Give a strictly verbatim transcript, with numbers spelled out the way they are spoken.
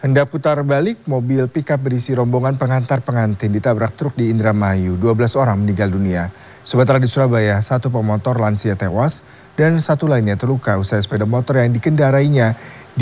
Hendak putar balik, mobil pickup berisi rombongan pengantar pengantin ditabrak truk di Indramayu. dua belas orang meninggal dunia. Sementara di Surabaya, satu pemotor lansia tewas dan satu lainnya terluka usai sepeda motor yang dikendarainya